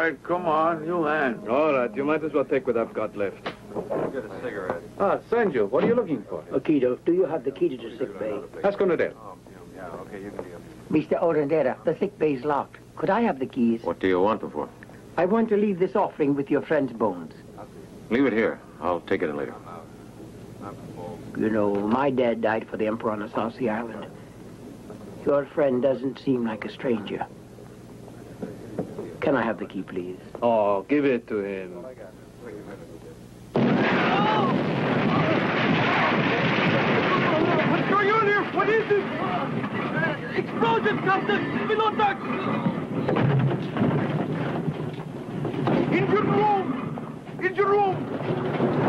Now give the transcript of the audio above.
right, come on, you hand. All right, you might as well take what I've got left. Get a cigarette. Ah, Sanjo, what are you looking for? Okito, do you have the key to the sick bay? Ask Onodera. Yeah, okay, you can do it. Mr. Orendera, the sick bay's locked. Could I have the keys? What do you want them for? I want to leave this offering with your friend's bones. Leave it here. I'll take it in later. You know, my dad died for the Emperor on Asasi Island. Your friend doesn't seem like a stranger. Can I have the key, please? Oh, give it to him. What's going on here? What is this? Explosion, Captain! Below deck! Engine room! Engine room!